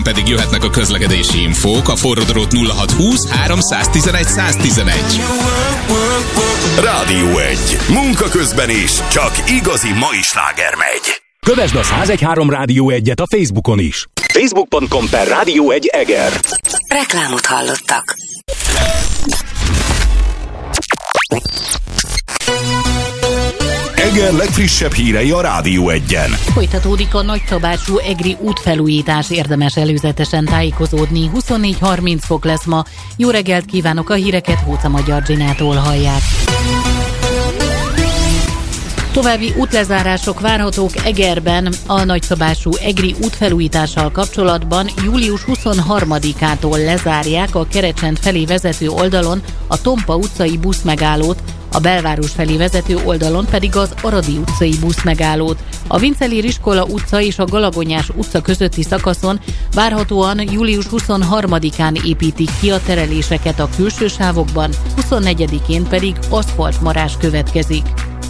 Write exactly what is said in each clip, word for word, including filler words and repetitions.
Pedig jöhetnek a közlekedési infók a forródrót nulla hat húsz háromszáztizenegy száztizenegy. Rádió egy. Munka közben is, csak igazi mai sláger megy. Kövesd a száz egy három Rádió egyet a Facebookon is. facebook pont com per Rádió egy Eger. Reklámot hallottak. Eger legfrissebb hírei a Rádió egyen. Folytatódik a nagyszabású egri útfelújítás, érdemes előzetesen tájékozódni. huszonnégy harminc fok lesz ma. Jó reggelt kívánok, a híreket Hóca Magyar Zsinától hallják. További útlezárások várhatók Egerben. A nagyszabású egri útfelújítással kapcsolatban július huszonharmadikától lezárják a Kerecsend felé vezető oldalon a Tompa utcai buszmegállót, a belváros felé vezető oldalon pedig az Aradi utcai buszmegállót. A Vincelér iskola utca és a Galagonyás utca közötti szakaszon várhatóan július huszonharmadikán építik ki a tereléseket a külső sávokban, huszonnegyedikén pedig aszfaltmarás következik.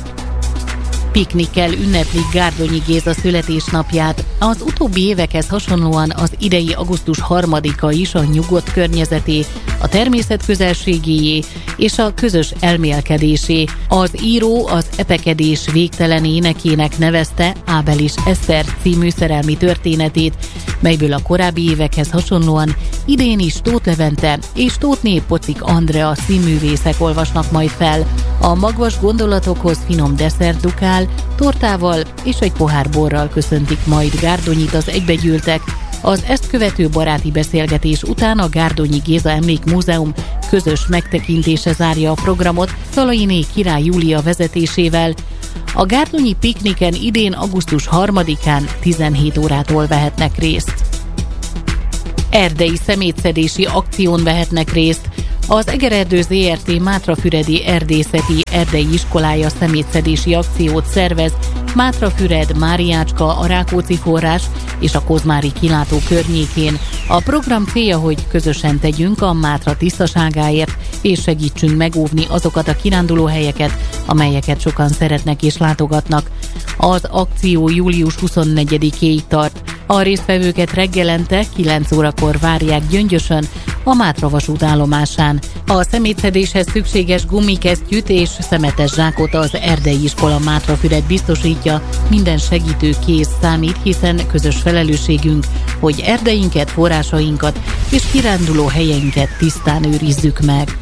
Piknikkel ünneplik Gárdonyi Géza születésnapját. Az utóbbi évekhez hasonlóan az idei augusztus harmadika is a nyugodt környezeté, a természet közelségéjé és a közös elmélkedésé. Az író az epekedés végtelen énekének nevezte Ábel és Eszter című szerelmi történetét, melyből a korábbi évekhez hasonlóan idén is Tóth Levente és Tóthné Pocik Andrea színművészek olvasnak majd fel. A magvas gondolatokhoz finom desszert dukál, tortával és egy pohár borral köszöntik majd Gárdonyit az egybegyűltek. Az ezt követő baráti beszélgetés után a Gárdonyi Géza Emlékmúzeum közös megtekintése zárja a programot Szalainé Király Júlia vezetésével. A gárdonyi pikniken idén augusztus harmadikán tizenhét órától vehetnek részt. Erdei szemétszedési akción vehetnek részt. Az Egererdő zé er té Mátrafüredi Erdészeti Erdei Iskolája szemétszedési akciót szervez Mátrafüred, Máriácska, a Rákóczi forrás és a Kozmári kilátó környékén. A program célja, hogy közösen tegyünk a Mátra tisztaságáért, és segítsünk megóvni azokat a kirándulóhelyeket, amelyeket sokan szeretnek és látogatnak. Az akció július huszonnegyedikéig tart. A résztvevőket reggelente kilenc órakor várják Gyöngyösön, a Mátra vasútállomásán. A szemétszedéshez szükséges gumikesztyűt és szemetes zsákot az Erdei Iskola Mátrafüred biztosítja. Minden segítő kész számít, hiszen közös felelősségünk, hogy erdeinket, forrásainkat és kiránduló helyeinket tisztán őrizzük meg.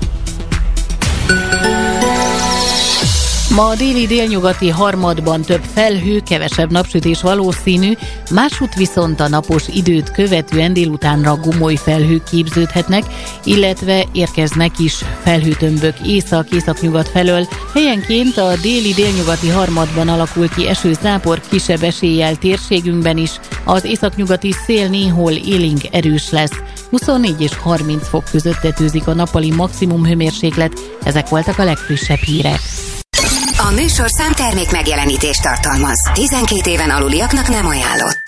Ma a déli délnyugati harmadban több felhő, kevesebb napsütés valószínű, másút viszont a napos időt követően délutánra gomoly felhők képződhetnek, illetve érkeznek is felhőtömbök észak-északnyugat felől. Helyenként a déli délnyugati harmadban alakul ki esőzápor, kisebb eséllyel térségünkben is. Az északnyugati szél néhol élénk erős lesz. huszonnégy és harminc fok között tetőzik a nappali maximum hőmérséklet. Ezek voltak a legfrissebb hírek. A műsorszám termék megjelenítést tartalmaz. tizenkét éven aluliaknak nem ajánlott.